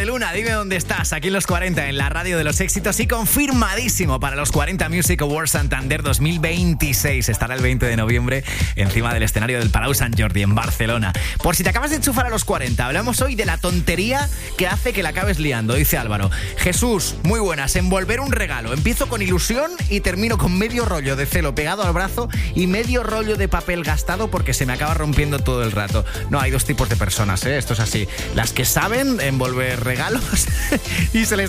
de Luna, dime dónde estás, aquí en los 40, en la radio de los éxitos y confirmadísimo para los 40 Music Awards Santander 2026. Estará el 20 de noviembre encima del escenario del Palau Sant Jordi en Barcelona. Por si te acabas de enchufar a los 40, hablamos hoy de la tontería que hace que la acabes liando, dice Álvaro. Jesús, muy buenas, envolver un regalo. Empiezo con ilusión y termino con medio rollo de celo pegado al brazo y medio rollo de papel gastado porque se me acaba rompiendo todo el rato. No, hay dos tipos de personas, esto es así. Las que saben envolver regalos y se les